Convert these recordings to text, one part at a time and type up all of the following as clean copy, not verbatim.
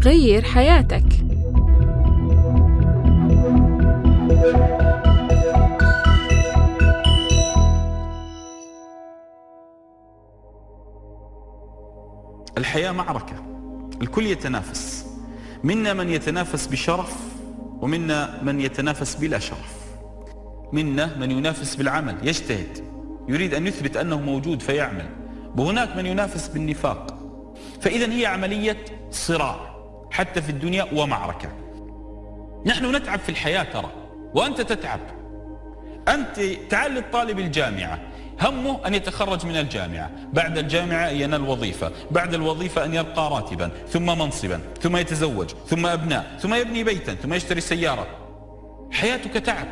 غير حياتك. الحياة معركة، الكل يتنافس، منا من يتنافس بشرف ومنا من يتنافس بلا شرف، منا من ينافس بالعمل يجتهد يريد أن يثبت أنه موجود فيعمل، وهناك من ينافس بالنفاق. فإذا هي عملية صراع حتى في الدنيا ومعركة. نحن نتعب في الحياة ترى، وأنت تتعب. أنت تعال للطالب الجامعة، همه أن يتخرج من الجامعة، بعد الجامعة ينال وظيفة، بعد الوظيفة أن يرقى راتبا، ثم منصبا، ثم يتزوج، ثم أبناء، ثم يبني بيتا، ثم يشتري سيارة. حياتك تعب،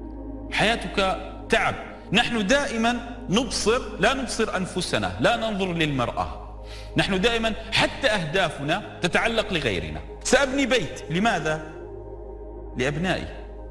حياتك تعب. نحن دائما لا نبصر أنفسنا، لا ننظر للمرأة. نحن دائما حتى أهدافنا تتعلق لغيرنا. سأبني بيت، لماذا؟ لأبنائي.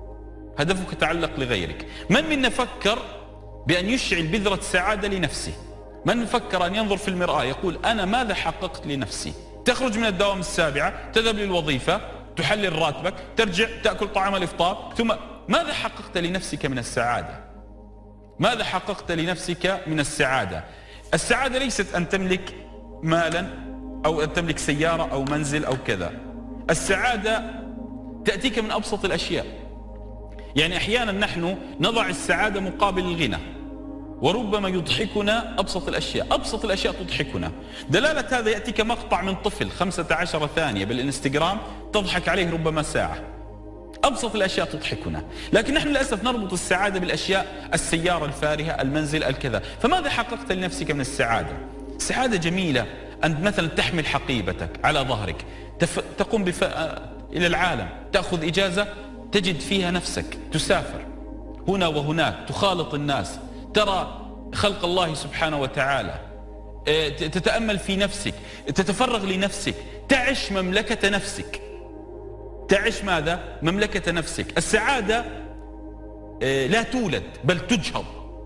هدفك يتعلق لغيرك. من منا فكر بأن يشعل بذرة سعادة لنفسه؟ من فكر أن ينظر في المرآة يقول أنا ماذا حققت لنفسي؟ تخرج من الدوام 7، تذهب للوظيفة، تحلل راتبك، ترجع تأكل طعام الإفطار، ثم ماذا حققت لنفسك من السعادة؟ ماذا حققت لنفسك من السعادة؟ السعادة ليست أن تملك مالا أو أن تملك سيارة أو منزل أو كذا. السعادة تأتيك من أبسط الأشياء. يعني أحيانا نحن نضع السعادة مقابل الغنى، وربما يضحكنا أبسط الأشياء. أبسط الأشياء تضحكنا. دلالة هذا يأتيك مقطع من طفل 15 ثانية بالإنستغرام تضحك عليه ربما ساعة. أبسط الأشياء تضحكنا، لكن نحن للأسف نربط السعادة بالأشياء، السيارة الفارهة، المنزل، الكذا. فماذا حققت لنفسك من السعادة؟ السعادة جميلة أن مثلا تحمل حقيبتك على ظهرك، تقوم إلى العالم، تأخذ إجازة تجد فيها نفسك، تسافر هنا وهناك، تخالط الناس، ترى خلق الله سبحانه وتعالى، تتأمل في نفسك، تتفرغ لنفسك، تعيش مملكة نفسك. تعيش ماذا؟ مملكة نفسك. السعادة لا تولد بل تجهض.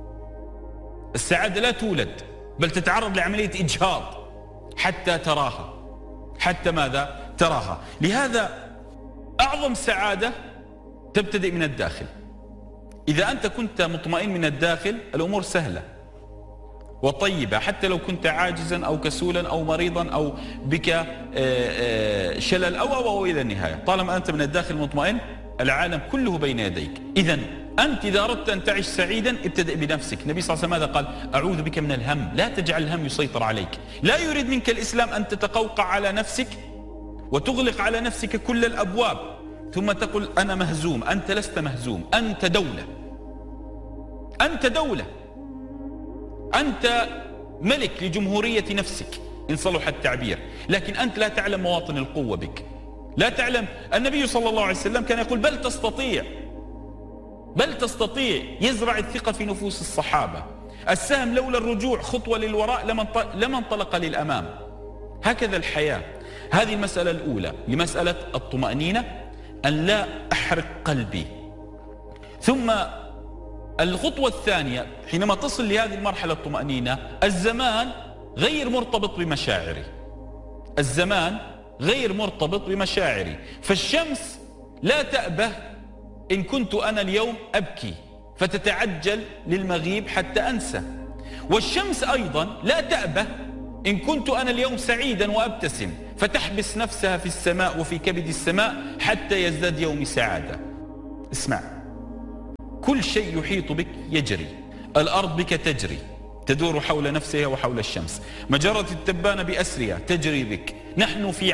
السعادة لا تولد بل تتعرض لعملية إجهاض حتى تراها. حتى ماذا؟ تراها. لهذا أعظم سعادة تبتدئ من الداخل. إذا أنت كنت مطمئن من الداخل الأمور سهلة وطيبة، حتى لو كنت عاجزا أو كسولا أو مريضا أو بك شلل أو إلى النهاية. طالما أنت من الداخل مطمئن العالم كله بين يديك. إذن أنت إذا أردت أن تعيش سعيدا ابتدئ بنفسك. النبي صلى الله عليه وسلم ماذا قال؟ أعوذ بك من الهم. لا تجعل الهم يسيطر عليك. لا يريد منك الإسلام أن تتقوقع على نفسك وتغلق على نفسك كل الأبواب ثم تقول أنا مهزوم. أنت لست مهزوم، أنت دولة. أنت دولة، أنت ملك لجمهورية نفسك إن صلح التعبير. لكن أنت لا تعلم مواطن القوة بك، لا تعلم. النبي صلى الله عليه وسلم كان يقول بل تستطيع يزرع الثقة في نفوس الصحابة. السهم لولا الرجوع خطوة للوراء لما انطلق للأمام. هكذا الحياة. هذه المسألة الأولى لمسألة الطمأنينة، أن لا أحرق قلبي. ثم الخطوة الثانية حينما تصل لهذه المرحلة الطمأنينة، الزمان غير مرتبط بمشاعري. الزمان غير مرتبط بمشاعري. فالشمس لا تأبه إن كنت أنا اليوم أبكي فتتعجل للمغيب حتى أنسى، والشمس أيضا لا تأبه إن كنت أنا اليوم سعيدا وأبتسم فتحبس نفسها في السماء وفي كبد السماء حتى يزداد يومي سعادة. اسمع، كل شيء يحيط بك يجري. الأرض بك تجري، تدور حول نفسها وحول الشمس. مجرة التبانة بأسرها تجري بك. نحن في